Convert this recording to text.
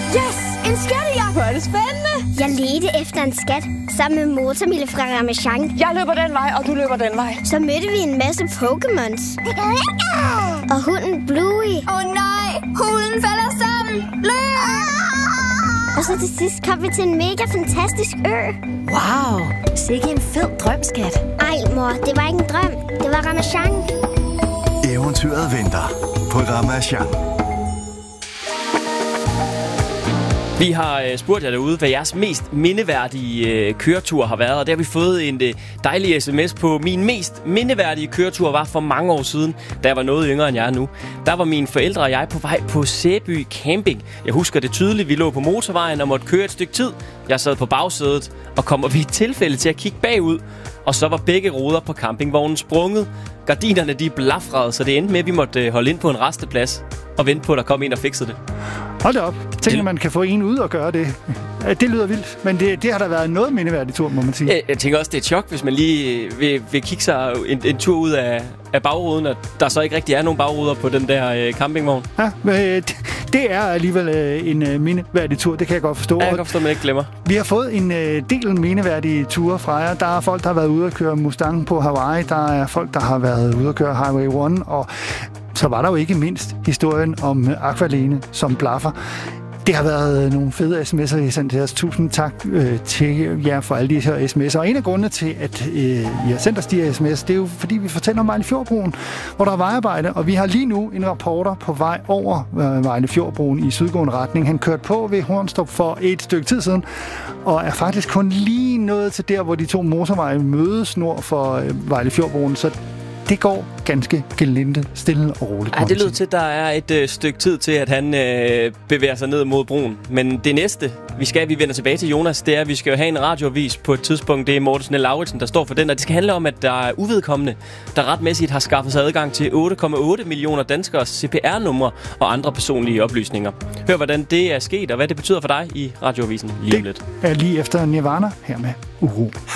Yes! En skattejagt! Hvor er det spændende! Jeg ledte efter en skat sammen med Motormille fra Ramasjang. Jeg løber den vej, og du løber den vej. Så mødte vi en masse Pokémons. Og hunden Bluey. Nej, hunden falder sammen. Løb! Og så til sidst kom vi til en mega fantastisk ø. Wow, sikke en fed drømskat. Ej, mor, det var ikke en drøm. Det var Ramasjang. Eventyret venter på Ramasjang. Vi har spurgt jer derude, hvad jeres mest mindeværdige køretur har været, og der har vi fået en dejlig sms på. Min mest mindeværdige køretur var for mange år siden, da jeg var noget yngre end jeg er nu. Der var mine forældre og jeg på vej på Sæby Camping. Jeg husker det tydeligt, vi lå på motorvejen og måtte køre et stykke tid. Jeg sad på bagsædet og kommer ved et tilfælde til at kigge bagud, og så var begge ruder på campingvognen sprunget. Gardinerne de blafrede, så det endte med, at vi måtte holde ind på en resteplads og vente på, at der kom en og fikset det. Hold da op. Tænk, at man kan få en ud og gøre det. Det lyder vildt, men det har da været noget mindeværdig tur, må man sige. Jeg tænker også, det er et chok, hvis man lige vil kigge sig en tur ud af bagruden, at der så ikke rigtig er nogen bagruder på den der campingvogn. Ja, det er alligevel en mindeværdig tur, det kan jeg godt forstå. Ja, jeg kan godt forstå, at man ikke glemmer. Vi har fået en del mindeværdige ture fra jer. Der er folk, der har været ude at køre Mustang på Hawaii. Der er folk, der har været ude at køre Highway 1, og så var der jo ikke mindst historien om Aqualene, som blaffer. Det har været nogle fede sms'er, I sendt til os. Tusind tak til jer for alle de her sms'er. Og en af grundene til, at I har sendt os de her sms'er, det er jo, fordi vi fortæller om Vejlefjordbroen, hvor der er vejarbejde. Og vi har lige nu en reporter på vej over Vejlefjordbroen i sydgående retning. Han kørte på ved Hornstrup for et stykke tid siden, og er faktisk kun lige nået til der, hvor de to motorveje mødes nord for Vejlefjordbroen. Så det går ganske gelinde, stille og roligt. Ja, det lyder til, at der er et stykke tid til, at han bevæger sig ned mod broen. Men det næste, vi vender tilbage til Jonas, det er, at vi skal jo have en radioavis på et tidspunkt. Det er Morten Snell Lauritsen, der står for den, og det skal handle om, at der er uvedkommende, der retmæssigt har skaffet sig adgang til 8,8 millioner danskers CPR-numre og andre personlige oplysninger. Hør, hvordan det er sket, og hvad det betyder for dig i radioavisen lige om lidt. Det er lige efter Nirvana her med Uro.